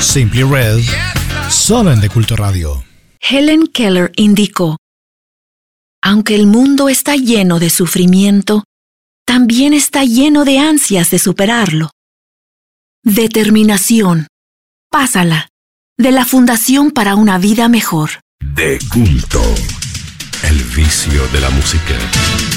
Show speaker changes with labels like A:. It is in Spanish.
A: Simply Red, solo en De Culto Radio.
B: Helen Keller indicó: aunque el mundo está lleno de sufrimiento, también está lleno de ansias de superarlo. Determinación. Pásala. De la Fundación para una Vida Mejor.
C: De Culto. El vicio de la música.